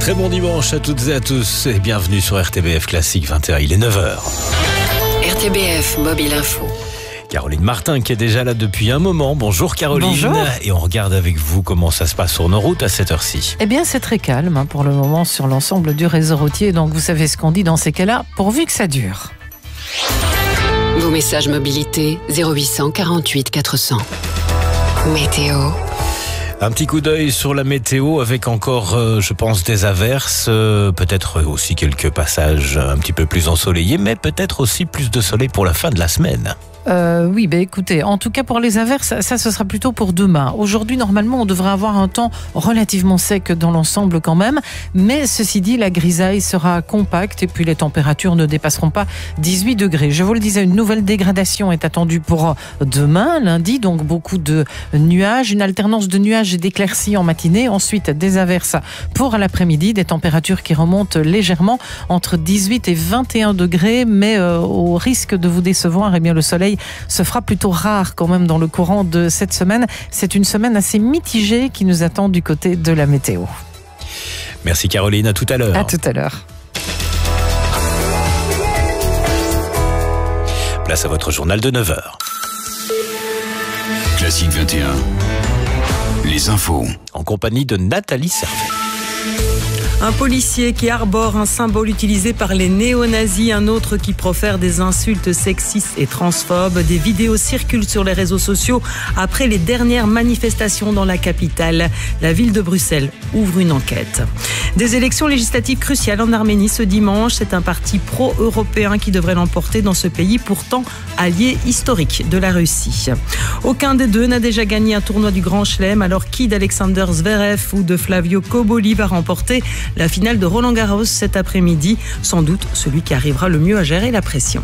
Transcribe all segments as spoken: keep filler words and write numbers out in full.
Très bon dimanche à toutes et à tous et bienvenue sur R T B F Classique vingt et un, il est neuf heures. R T B F Mobile Info. Caroline Martin qui est déjà là depuis un moment. Bonjour Caroline. Bonjour. Et on regarde avec vous comment ça se passe sur nos routes à cette heure-ci. Eh bien, c'est très calme hein, pour le moment sur l'ensemble du réseau routier. Donc, vous savez ce qu'on dit dans ces cas-là, pourvu que ça dure. Vos messages mobilité zéro huit cent quarante-huit quatre cents. Météo. Un petit coup d'œil sur la météo avec encore, euh, je pense, des averses, euh, peut-être aussi quelques passages un petit peu plus ensoleillés, mais peut-être aussi plus de soleil pour la fin de la semaine. Euh, oui, ben écoutez, en tout cas pour les averses, ça, ça ce sera plutôt pour demain. Aujourd'hui, normalement, on devrait avoir un temps relativement sec dans l'ensemble quand même, mais ceci dit, la grisaille sera compacte et puis les températures ne dépasseront pas dix-huit degrés. Je vous le disais, une nouvelle dégradation est attendue pour demain, lundi, donc beaucoup de nuages, une alternance de nuages et d'éclaircies en matinée, ensuite des averses pour l'après-midi, des températures qui remontent légèrement entre dix-huit et vingt et un degrés, mais euh, au risque de vous décevoir, eh bien le soleil se fera plutôt rare quand même dans le courant de cette semaine. C'est une semaine assez mitigée qui nous attend du côté de la météo. Merci Caroline, à tout à l'heure. À tout à l'heure. Place à votre journal de neuf heures. Classique vingt et un, les infos. En compagnie de Nathalie Servet. Un policier qui arbore un symbole utilisé par les néo-nazis, un autre qui profère des insultes sexistes et transphobes. Des vidéos circulent sur les réseaux sociaux après les dernières manifestations dans la capitale. La ville de Bruxelles ouvre une enquête. Des élections législatives cruciales en Arménie ce dimanche. C'est un parti pro-européen qui devrait l'emporter dans ce pays, pourtant allié historique de la Russie. Aucun des deux n'a déjà gagné un tournoi du Grand Chelem, alors qui d'Alexander Zverev ou de Flavio Cobolli va remporter la finale de Roland Garros cet après-midi, sans doute celui qui arrivera le mieux à gérer la pression.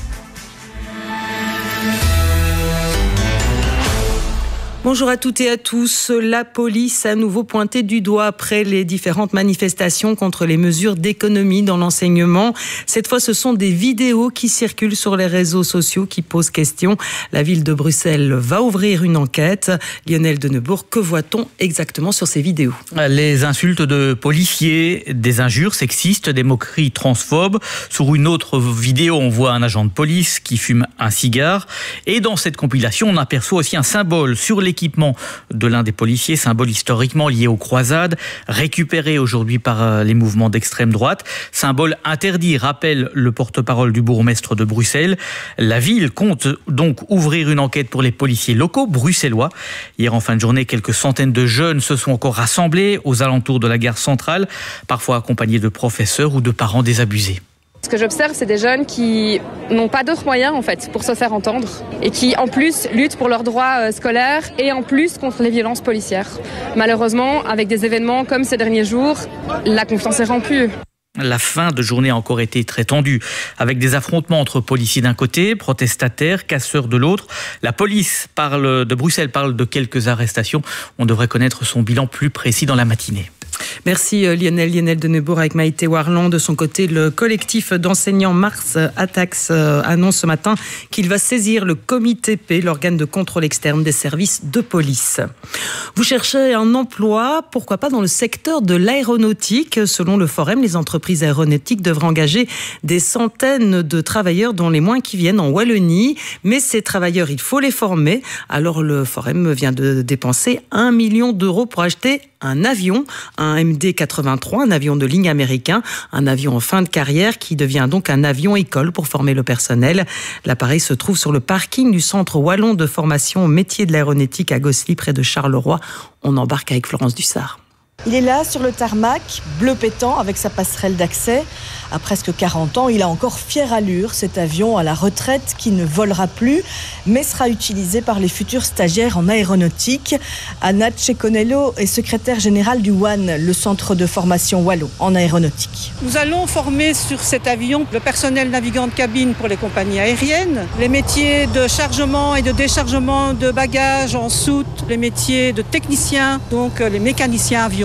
Bonjour à toutes et à tous. La police a à nouveau pointé du doigt après les différentes manifestations contre les mesures d'économie dans l'enseignement. Cette fois, ce sont des vidéos qui circulent sur les réseaux sociaux qui posent question. La ville de Bruxelles va ouvrir une enquête. Lionel Denebourg, que voit-on exactement sur ces vidéos ? Les insultes de policiers, des injures sexistes, des moqueries transphobes. Sur une autre vidéo, on voit un agent de police qui fume un cigare. Et dans cette compilation, on aperçoit aussi un symbole sur les L'équipement de l'un des policiers, symbole historiquement lié aux croisades, récupéré aujourd'hui par les mouvements d'extrême droite. Symbole interdit, rappelle le porte-parole du bourgmestre de Bruxelles. La ville compte donc ouvrir une enquête pour les policiers locaux bruxellois. Hier en fin de journée, quelques centaines de jeunes se sont encore rassemblés aux alentours de la gare centrale, parfois accompagnés de professeurs ou de parents désabusés. Ce que j'observe, c'est des jeunes qui n'ont pas d'autres moyens en fait pour se faire entendre et qui en plus luttent pour leurs droits scolaires et en plus contre les violences policières. Malheureusement, avec des événements comme ces derniers jours, la confiance est rompue. La fin de journée a encore été très tendue, avec des affrontements entre policiers d'un côté, protestataires, casseurs de l'autre. La police parle de Bruxelles parle de quelques arrestations. On devrait connaître son bilan plus précis dans la matinée. Merci Lionel, Lionel Denebourg avec Maïté Warland. De son côté, le collectif d'enseignants Mars Attacks annonce ce matin qu'il va saisir le comité P, l'organe de contrôle externe des services de police. Vous cherchez un emploi, pourquoi pas dans le secteur de l'aéronautique. Selon le Forum, les entreprises aéronautiques devraient engager des centaines de travailleurs, dont les moins qui viennent en Wallonie. Mais ces travailleurs, il faut les former. Alors le Forum vient de dépenser un million d'euros pour acheter un avion, un M D quatre-vingt-trois, un avion de ligne américain, un avion en fin de carrière qui devient donc un avion école pour former le personnel. L'appareil se trouve sur le parking du centre wallon de formation au métier de l'aéronautique à Gosselies, près de Charleroi. On embarque avec Florence Dussard. Il est là sur le tarmac, bleu pétant avec sa passerelle d'accès. À presque quarante ans, il a encore fière allure, cet avion à la retraite qui ne volera plus, mais sera utilisé par les futurs stagiaires en aéronautique. Anna Ceconello est secrétaire générale du W A N, le centre de formation wallon en aéronautique. Nous allons former sur cet avion le personnel navigant de cabine pour les compagnies aériennes, les métiers de chargement et de déchargement de bagages en soute, les métiers de techniciens, donc les mécaniciens avions.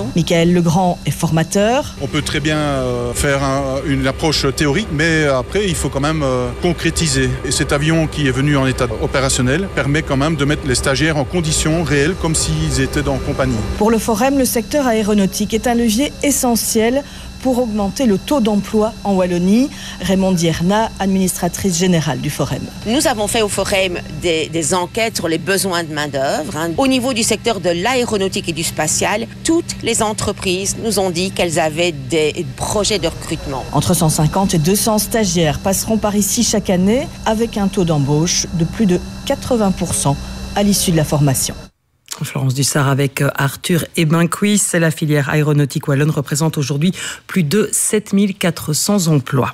Michael Legrand est formateur. On peut très bien faire un, une approche théorique, mais après, il faut quand même concrétiser. Et cet avion qui est venu en état opérationnel permet quand même de mettre les stagiaires en conditions réelles, comme s'ils étaient dans compagnie. Pour le Forem, le secteur aéronautique est un levier essentiel pour augmenter le taux d'emploi en Wallonie. Raymond Dierna, administratrice générale du Forem. Nous avons fait au Forem des, des enquêtes sur les besoins de main-d'œuvre. Hein. Au niveau du secteur de l'aéronautique et du spatial, toutes les entreprises nous ont dit qu'elles avaient des projets de recrutement. Entre cent cinquante et deux cents stagiaires passeront par ici chaque année avec un taux d'embauche de plus de quatre-vingts pour cent à l'issue de la formation. Florence Dussart avec Arthur Ebenquis. La filière aéronautique wallonne représente aujourd'hui plus de sept mille quatre cents emplois.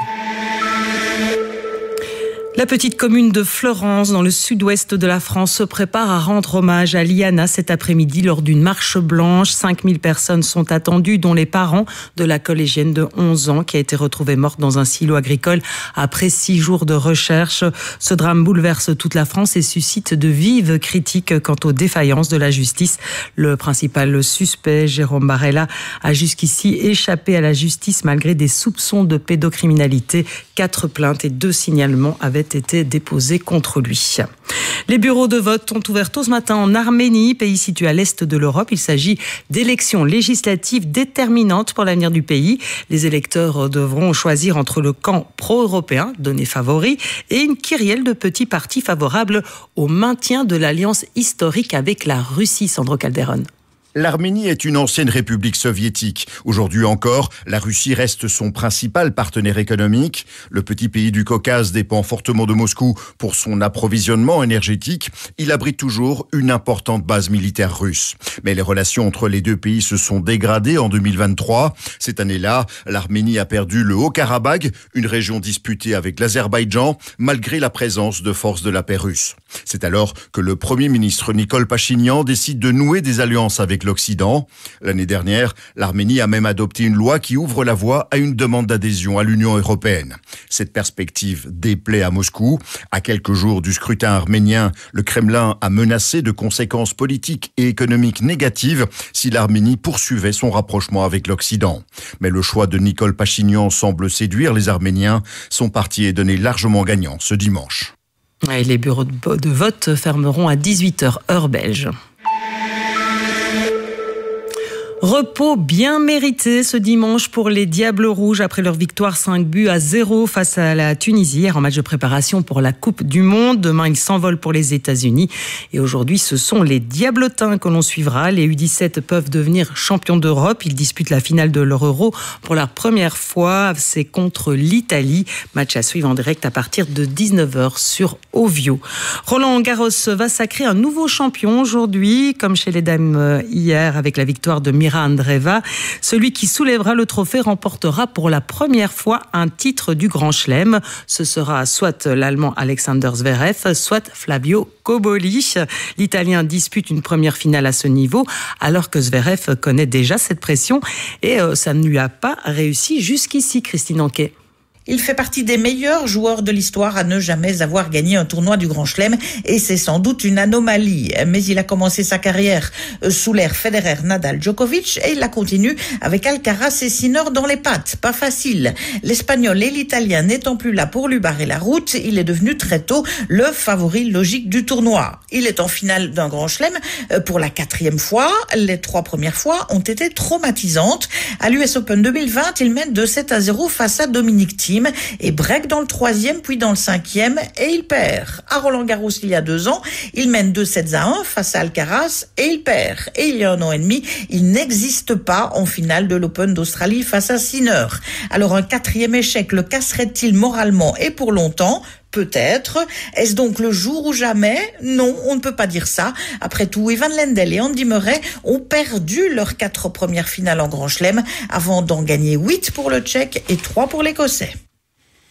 La petite commune de Fleurance, dans le sud-ouest de la France, se prépare à rendre hommage à Liana cet après-midi lors d'une marche blanche. cinq mille personnes sont attendues, dont les parents de la collégienne de onze ans qui a été retrouvée morte dans un silo agricole après six jours de recherche. Ce drame bouleverse toute la France et suscite de vives critiques quant aux défaillances de la justice. Le principal suspect, Jérôme Barella, a jusqu'ici échappé à la justice malgré des soupçons de pédocriminalité. Quatre plaintes et deux signalements avaient été déposés contre lui. Les bureaux de vote ont ouvert tôt ce matin en Arménie, pays situé à l'est de l'Europe. Il s'agit d'élections législatives déterminantes pour l'avenir du pays. Les électeurs devront choisir entre le camp pro-européen, donné favori, et une kyrielle de petits partis favorables au maintien de l'alliance historique avec la Russie. Sandro Calderon. L'Arménie est une ancienne république soviétique. Aujourd'hui encore, la Russie reste son principal partenaire économique. Le petit pays du Caucase dépend fortement de Moscou pour son approvisionnement énergétique. Il abrite toujours une importante base militaire russe. Mais les relations entre les deux pays se sont dégradées en deux mille vingt-trois. Cette année-là, l'Arménie a perdu le Haut-Karabagh, une région disputée avec l'Azerbaïdjan, malgré la présence de forces de la paix russes. C'est alors que le Premier ministre Nicole Pachinian décide de nouer des alliances avec l'Occident. L'année dernière, l'Arménie a même adopté une loi qui ouvre la voie à une demande d'adhésion à l'Union européenne. Cette perspective déplaît à Moscou. À quelques jours du scrutin arménien, le Kremlin a menacé de conséquences politiques et économiques négatives si l'Arménie poursuivait son rapprochement avec l'Occident. Mais le choix de Nicole Pachinian semble séduire les Arméniens. Son parti est donné largement gagnant ce dimanche. Et les bureaux de vote fermeront à dix-huit heures heure belge. Repos bien mérité ce dimanche pour les Diables Rouges après leur victoire cinq buts à zéro face à la Tunisie hier en match de préparation pour la Coupe du Monde. Demain, ils s'envolent pour les États-Unis. Et aujourd'hui, ce sont les Diablotins que l'on suivra. Les U dix-sept peuvent devenir champions d'Europe. Ils disputent la finale de leur Euro pour la première fois. C'est contre l'Italie. Match à suivre en direct à partir de dix-neuf heures sur Ovio. Roland Garros va sacrer un nouveau champion aujourd'hui, comme chez les dames hier avec la victoire de Mira Andreeva. Celui qui soulèvera le trophée remportera pour la première fois un titre du Grand Chelem. Ce sera soit l'Allemand Alexander Zverev, soit Flavio Cobolli. L'Italien dispute une première finale à ce niveau, alors que Zverev connaît déjà cette pression et euh, ça ne lui a pas réussi jusqu'ici, Christine Anquet. Il fait partie des meilleurs joueurs de l'histoire à ne jamais avoir gagné un tournoi du Grand Chelem et c'est sans doute une anomalie. Mais il a commencé sa carrière sous l'ère Federer, Nadal, Djokovic et il la continue avec Alcaraz et Sinner dans les pattes. Pas facile. L'Espagnol et l'Italien n'étant plus là pour lui barrer la route, il est devenu très tôt le favori logique du tournoi. Il est en finale d'un Grand Chelem pour la quatrième fois. Les trois premières fois ont été traumatisantes. À l'U S Open deux mille vingt, il mène de sept à zéro face à Dominic Thiem et break dans le troisième puis dans le cinquième et il perd. À Roland-Garros il y a deux ans, il mène deux sept à un face à Alcaraz et il perd. Et il y a un an et demi, il n'existe pas en finale de l'Open d'Australie face à Sinner. Alors un quatrième échec le casserait-il moralement et pour longtemps ? Peut-être. Est-ce donc le jour ou jamais ? Non, on ne peut pas dire ça. Après tout, Ivan Lendl et Andy Murray ont perdu leurs quatre premières finales en Grand Chelem avant d'en gagner huit pour le Tchèque et trois pour l'Écossais.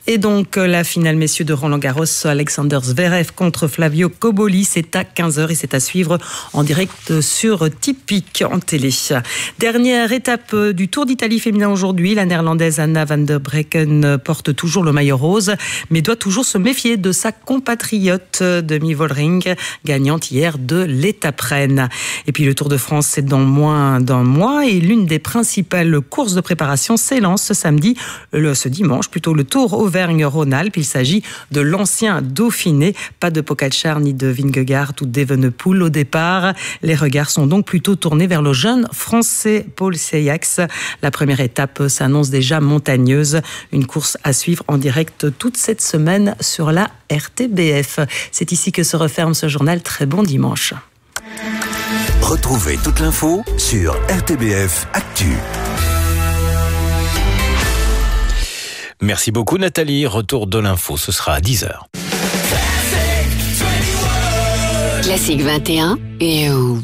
Et donc, la finale messieurs de Roland-Garros, Alexander Zverev contre Flavio Cobolli, c'est à quinze heures et c'est à suivre en direct sur Tipeee en télé. Dernière étape du Tour d'Italie féminin aujourd'hui. La néerlandaise Anna van der Breggen porte toujours le maillot rose, mais doit toujours se méfier de sa compatriote Demi Vollering, gagnante hier de l'étape reine. Et puis le Tour de France, c'est dans moins d'un mois et l'une des principales courses de préparation s'élance ce samedi, le, ce dimanche, plutôt le Tour Auvergne-Rhône-Alpes. Il s'agit de l'ancien Dauphiné. Pas de Pogačar ni de Vingegaard ou d'Evenepoel au départ. Les regards sont donc plutôt tournés vers le jeune français Paul Seillax. La première étape s'annonce déjà montagneuse. Une course à suivre en direct toute cette semaine sur la R T B F. C'est ici que se referme ce journal. Très bon dimanche. Retrouvez toute l'info sur R T B F Actu. Merci beaucoup Nathalie. Retour de l'info, ce sera à dix heures. Classique vingt et un et où